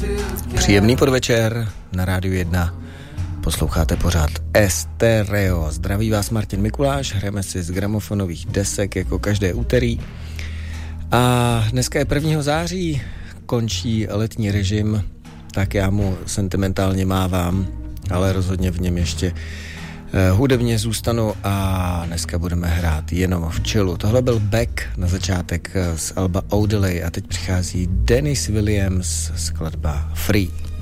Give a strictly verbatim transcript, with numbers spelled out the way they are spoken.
Příjemný podvečer na Rádiu jedna. Posloucháte pořád Estereo. Zdraví vás Martin Mikuláš, hrajeme si z gramofonových desek jako každé úterý. A dneska je prvního září, končí letní režim, tak já mu sentimentálně mávám, ale rozhodně v něm ještě hudebně zůstanu a dneska budeme hrát jenom v chillu. Tohle byl Beck na začátek z alba Odelay a teď přichází Dennis Williams, skladba Free.